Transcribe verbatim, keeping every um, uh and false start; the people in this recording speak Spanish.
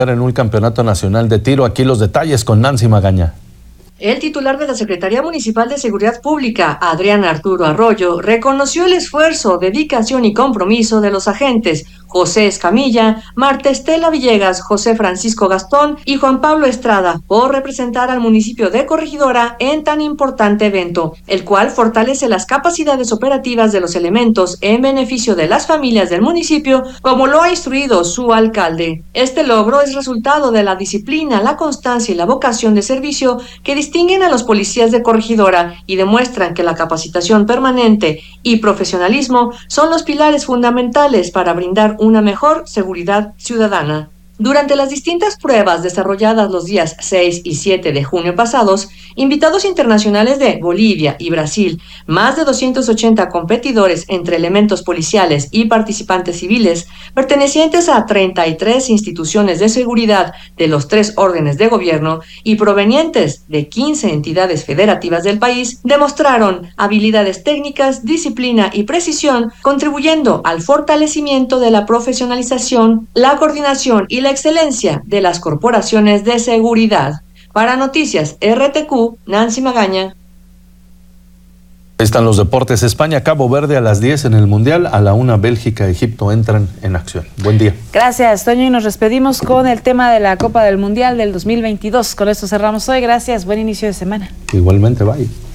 en un campeonato nacional de tiro. Aquí los detalles con Nancy Magaña. El titular de la Secretaría Municipal de Seguridad Pública, Adrián Arturo Arroyo, reconoció el esfuerzo, dedicación y compromiso de los agentes José Escamilla, Marta Estela Villegas, José Francisco Gastón y Juan Pablo Estrada por representar al municipio de Corregidora en tan importante evento, el cual fortalece las capacidades operativas de los elementos en beneficio de las familias del municipio, como lo ha instruido su alcalde. Este logro es resultado de la disciplina, la constancia y la vocación de servicio que distinguen a los policías de Corregidora y demuestran que la capacitación permanente y profesionalismo son los pilares fundamentales para brindar una mejor seguridad ciudadana. Durante las distintas pruebas desarrolladas los días seis y siete de junio pasados, invitados internacionales de Bolivia y Brasil, más de doscientos ochenta competidores entre elementos policiales y participantes civiles, pertenecientes a treinta y tres instituciones de seguridad de los tres órdenes de gobierno y provenientes de quince entidades federativas del país, demostraron habilidades técnicas, disciplina y precisión, contribuyendo al fortalecimiento de la profesionalización, la coordinación y la excelencia de las corporaciones de seguridad. Para Noticias R T Q, Nancy Magaña. Ahí están los deportes. España, Cabo Verde a las diez en el Mundial, a la una Bélgica, Egipto entran en acción. Buen día. Gracias, Toño, y nos despedimos con el tema de la Copa del Mundial del dos mil veintidós. Con esto cerramos hoy. Gracias, buen inicio de semana. Igualmente, bye.